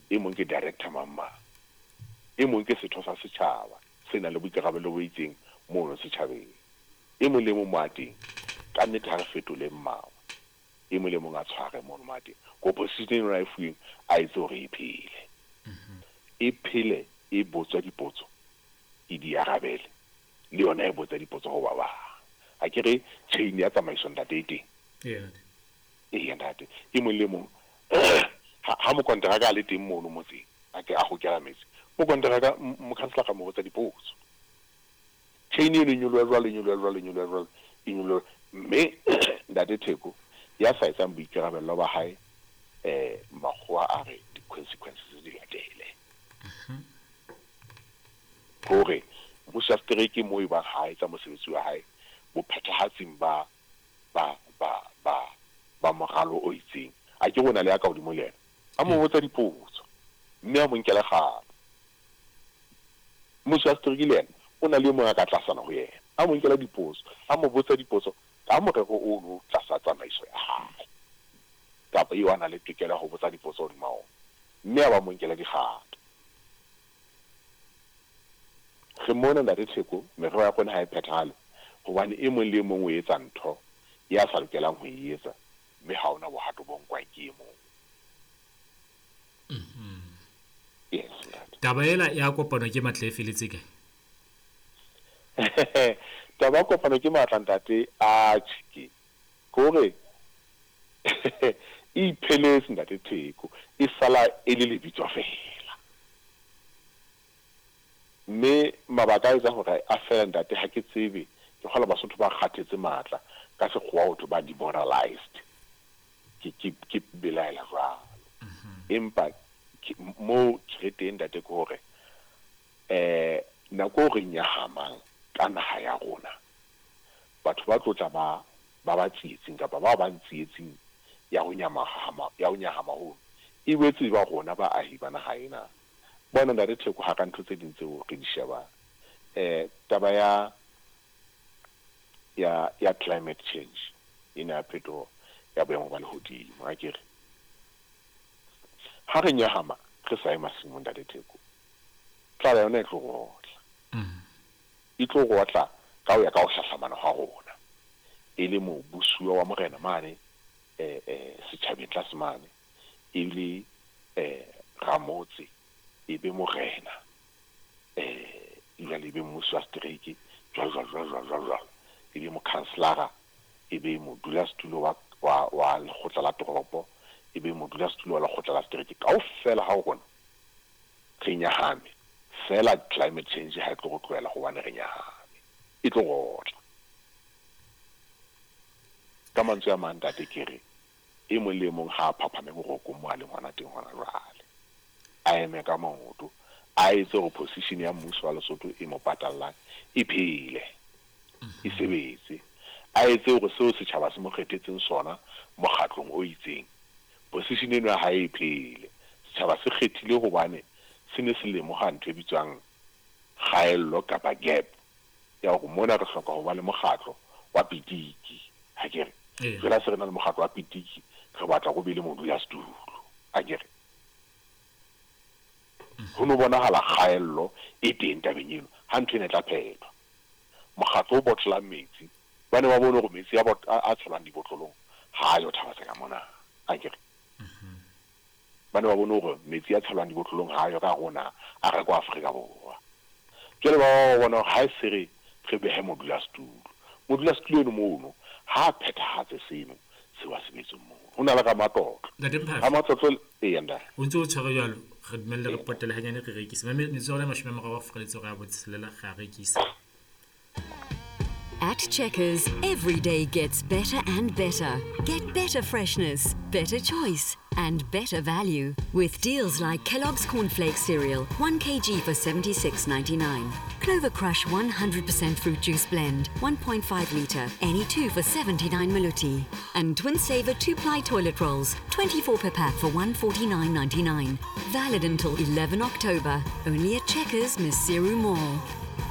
e mong ke director mamma e mong ke setho sa setšhaba se na le boikarabelo bo itseng mono setšhabeng e mong le mong mateng ka nnete ha re fetole mmawa e mong le mong a tshware mono mateng ko position ra fueng a itse hore e phele e botswa dipotso e di arabele le yona e botsa dipotso go ba bang a ke re chain ya tsamaiso ntate teng ntate e mong le mong ha mo kontraka le teng mono motseng a ke a go kela metsi mo kontraka mo kansela ka mo botsa dipotso chain e nyolwa jwale mme ntate Theko ya sa etsang boikarabelo ba hae makgowa a re di-consequences di latele gore mosastereke mo e bang hae tsa mosebetsi wa hae bo phethahatsing ba moralo o itseng a ke gona le ya ka godimo le ena a mo botsa dipotso mme a mo nkela gape mosastereke le ena o na le mo a ka tlasana go yena a mo nkela dipotso a mo botsa dipotso ka morero o tlasa tsamaiso ya hae kapa e wana le tokelo go botsa dipotso di mao mme a ba mo nkela digato re mona ntate Theko merero ya gona ha e phethale gobane e mong le mong o etsa ntho ya sa lokelang go e etsa mme ha ona bohato bo nkwa ke mo yes taba ela ya kopano ke Matlefeletse ke taba kopano ke matla ntate a tshike gore e pheletse ntate Theko e sala e le lebitswa fela mme mabaka a etsa gore a fela ntate ha ke tsebe ke gola Basotho ba kgathetse matla ka sekgowa o ba demoralized ke belaela jwalo empa mo tšheleteng ntate ke gore nako re nyahamang ka naha ya rona batho ba tlotla ba tsietsing kapa ba tsietsing ya go nyahama hono e boetse ba rona ba ahi ba naha ena bona ntate Theko ha ka ntho tse ding tseo re di sheba taba ya climate change ina phetogo ya boemo ba lehodimo a kere ha re nyahama re sa e masimong ntate Theko tla yona e tlo gotla ka o ya ka o hlahlamana ga rona e le mo busuwa wa morena mane setšhabeng tlase mane e le ramotse e be morena jwale e be mmuso wa setereke jwalo e be mokhanselara e be modulasetulo wa lekgotla la toropo e be modulasetulo wa lekgotla la setereke kaofela ha o rona re nyahame fela climate change ha e tlo go tloela gobane re nyahame e tlo gotla ka mantswe a mang ntate kere e mong le mong ha a phaphame boroko mo a le ngwana teng gona jwale a eme ka maoto a etse go position ya mmuso wa Lesotho e mo patalang e phele e sebetse a etse gore seo setšhaba se mo kgethetseng sona mokgatlong o itseng position eno ya hae e phele setšhaba se kgethile gobane se ne se lemoga ntho e bitswang kgaello kapa gap ya go mona re hloka go ba le mokgatlo wa pitiki ha kere fela se re na le mokgatlo wa pitiki re batla go be le modulasetulo a kere go no bonagala kgaello e teng tabeng eno ha ntho e ne tla phetwa mokgatlo o botla metsi ba ne ba bone go metsi a tsholang dibotlolong ha yo thabatsa ka mona a kere ba ne ba bone gore metsi a tsholang dibotlolong ha yo ka rona a re kwa Afrika Borwa jwale ba bona ha e se re behe modulasetulo eno mono ha phethahatse seno se wa sebetse mo ho na le ka matlotlo ha matlotlo e yanda o ntse o tshware jalo re dumelle re potele hanyane re rekisa metswalle mashome a mararo a fofeletse go ya botselela ga rekisa. At Checkers, every day gets better and better. Get better freshness, better choice, and better value. With deals like Kellogg's Cornflakes cereal, 1 kg for $76.99. Clover Crush 100% fruit juice blend, 1.5 litre, any 2 for 79 maluti. And Twin Saver 2-ply toilet rolls, 24 per pack for $149.99. Valid until 11 October. Only at Checkers, Miss Siru Mall.